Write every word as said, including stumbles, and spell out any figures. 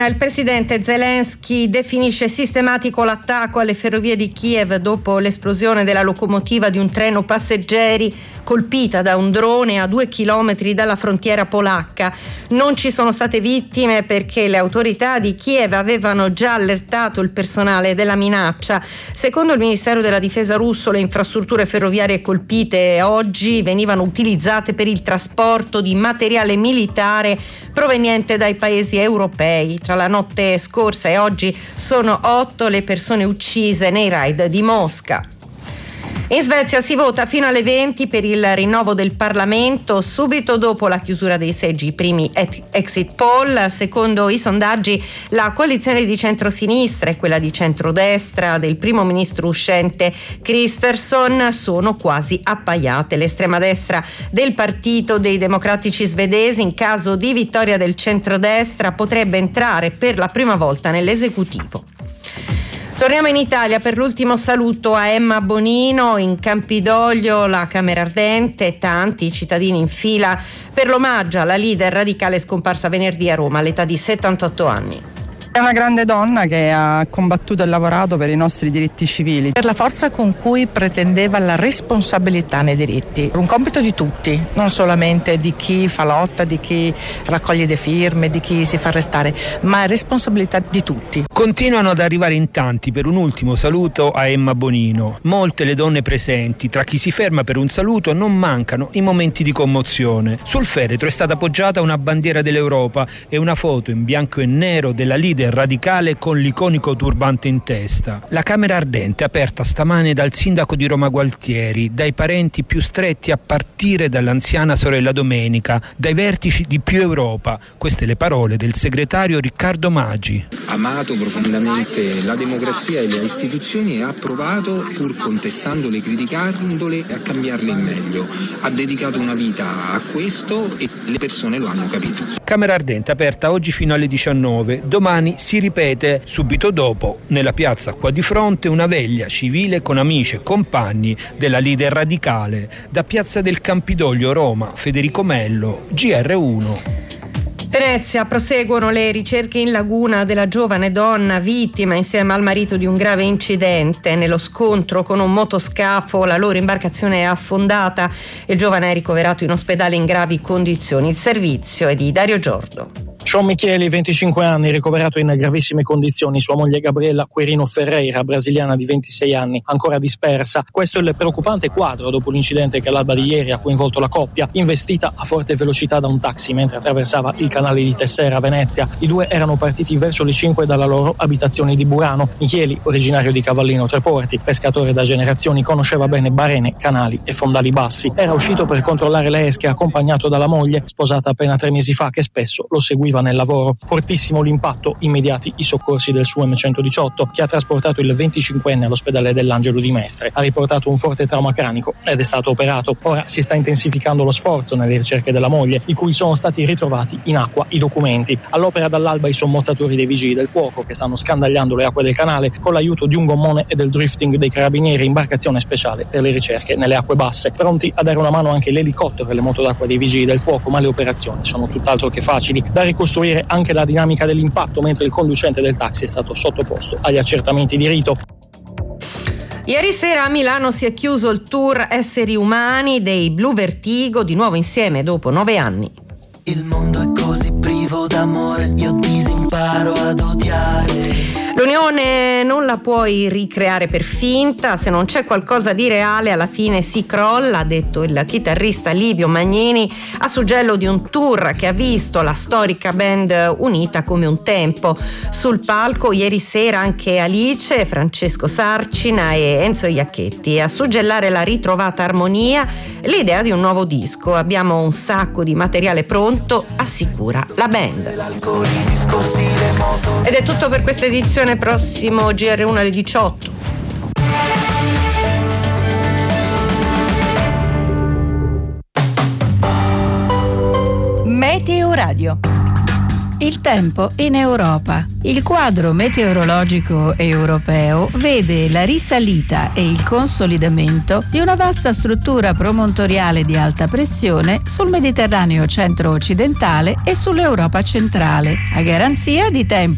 Il presidente Zelensky definisce sistematico l'attacco alle ferrovie di Kiev dopo l'esplosione della locomotiva di un treno passeggeri colpita da un drone a due chilometri dalla frontiera polacca. Non ci sono state vittime perché le autorità di Kiev avevano già allertato il personale della minaccia. Secondo il Ministero della Difesa russo, le infrastrutture ferroviarie colpite oggi venivano utilizzate per il trasporto di materiale militare proveniente dai paesi europei. Tra la notte scorsa e oggi sono otto le persone uccise nei raid di Mosca. In Svezia si vota fino alle venti per il rinnovo del Parlamento, subito dopo la chiusura dei seggi, i primi exit poll. Secondo i sondaggi, la coalizione di centrosinistra e quella di centrodestra del primo ministro uscente Kristersson sono quasi appaiate. L'estrema destra del Partito dei Democratici svedesi, in caso di vittoria del centrodestra, potrebbe entrare per la prima volta nell'esecutivo. Torniamo in Italia per l'ultimo saluto a Emma Bonino. In Campidoglio la Camera Ardente, tanti cittadini in fila per l'omaggio alla leader radicale scomparsa venerdì a Roma all'età di settantotto anni. È una grande donna che ha combattuto e lavorato per i nostri diritti civili, per la forza con cui pretendeva la responsabilità nei diritti. Un compito di tutti, non solamente di chi fa lotta, di chi raccoglie le firme, di chi si fa arrestare, ma è responsabilità di tutti. Continuano ad arrivare in tanti per un ultimo saluto a Emma Bonino. Molte le donne presenti, tra chi si ferma per un saluto, non mancano i momenti di commozione. Sul feretro è stata appoggiata una bandiera dell'Europa e una foto in bianco e nero della leader radicale con l'iconico turbante in testa. La Camera Ardente aperta stamane dal sindaco di Roma Gualtieri, dai parenti più stretti a partire dall'anziana sorella Domenica, dai vertici di Più Europa. Queste le parole del segretario Riccardo Maggi. Amato profondamente la democrazia e le istituzioni e ha provato, pur contestandole, criticandole, a cambiarle in meglio. Ha dedicato una vita a questo e le persone lo hanno capito. Camera Ardente aperta oggi fino alle diciannove. Domani si ripete subito dopo nella piazza qua di fronte una veglia civile con amici e compagni della leader radicale. Da Piazza del Campidoglio, Roma, Federico Mello, G R uno. Venezia, proseguono le ricerche in laguna della giovane donna vittima insieme al marito di un grave incidente. Nello scontro con un motoscafo la loro imbarcazione è affondata e il giovane è ricoverato in ospedale in gravi condizioni. Il servizio è di Dario Giordo. Sean Micheli, venticinque anni, ricoverato in gravissime condizioni. Sua moglie Gabriella Quirino Ferreira, brasiliana di ventisei anni, ancora dispersa. Questo è il preoccupante quadro dopo l'incidente che all'alba di ieri ha coinvolto la coppia, investita a forte velocità da un taxi mentre attraversava il canale di Tessera a Venezia. I due erano partiti verso le cinque dalla loro abitazione di Burano. Micheli, originario di Cavallino Treporti, pescatore da generazioni, conosceva bene barene, canali e fondali bassi. Era uscito per controllare le esche accompagnato dalla moglie, sposata appena tre mesi fa, che spesso lo seguiva nel lavoro. Fortissimo l'impatto, immediati i soccorsi del S U M centodiciotto, che ha trasportato il venticinquenne all'ospedale dell'Angelo di Mestre. Ha riportato un forte trauma cranico ed è stato operato. Ora si sta intensificando lo sforzo nelle ricerche della moglie, di cui sono stati ritrovati in acqua i documenti. All'opera dall'alba i sommozzatori dei vigili del fuoco, che stanno scandagliando le acque del canale con l'aiuto di un gommone e del drifting dei carabinieri, imbarcazione speciale per le ricerche nelle acque basse. Pronti a dare una mano anche l'elicottero e le moto d'acqua dei vigili del fuoco, ma le operazioni sono tutt'altro che facili. Da costruire anche la dinamica dell'impatto, mentre il conducente del taxi è stato sottoposto agli accertamenti di rito. Ieri sera a Milano si è chiuso il tour Esseri Umani dei Blue Vertigo, di nuovo insieme dopo nove anni. Il mondo è così privo d'amore, io disimparo ad odiare. L'unione non la puoi ricreare per finta, se non c'è qualcosa di reale alla fine si crolla, ha detto il chitarrista Livio Magnini a suggello di un tour che ha visto la storica band unita come un tempo. Sul palco ieri sera anche Alice, Francesco Sarcina e Enzo Iacchetti a suggellare la ritrovata armonia, l'idea di un nuovo disco. Abbiamo un sacco di materiale pronto, assicura la band. Ed è tutto per questa edizione, prossimo G R uno alle diciotto. Meteo Radio. Il tempo in Europa. Il quadro meteorologico europeo vede la risalita e il consolidamento di una vasta struttura promontoriale di alta pressione sul Mediterraneo centro-occidentale e sull'Europa centrale, a garanzia di tempo